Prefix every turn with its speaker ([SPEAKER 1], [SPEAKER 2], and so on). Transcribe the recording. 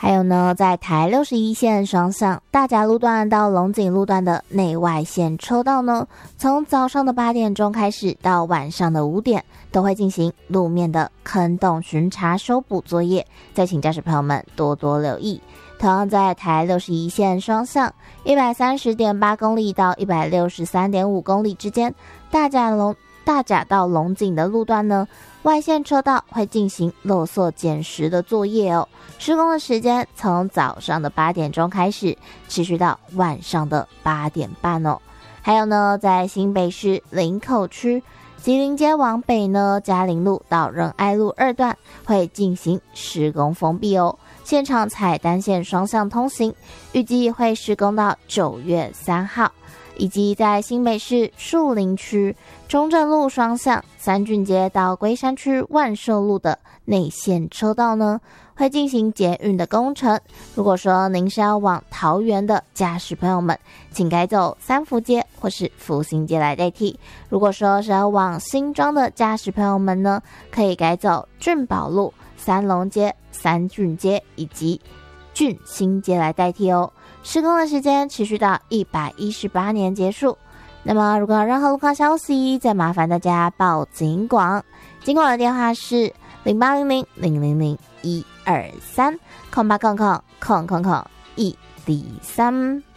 [SPEAKER 1] 还有呢，在台61线双向大甲路段到龙井路段的内外线车道呢，从早上的8点钟开始到晚上的5点，都会进行路面的坑洞巡查修补作业，再请驾驶朋友们多多留意。同样在台61线双向 130.8 公里到 163.5 公里之间，大甲到龙井的路段呢，外线车道会进行垃圾捡拾的作业哦。施工的时间从早上的8点钟开始，持续到晚上的8点半哦。还有呢，在新北市林口区吉林街往北呢，嘉陵路到仁爱路2段会进行施工封闭哦。现场采单线双向通行，预计会施工到9月3号。以及在新北市树林区中正路双向三郡街到龟山区万寿路的内线车道呢，会进行捷运的工程。如果说您是要往桃园的驾驶朋友们，请改走三福街或是福兴街来代替。如果说是要往新庄的驾驶朋友们呢，可以改走俊宝路、三龙街、三郡街以及俊新街来代替哦。施工的时间持续到118年结束。那么如果有任何路况消息，再麻烦大家报警广，警广的电话是0800000123 0800000103。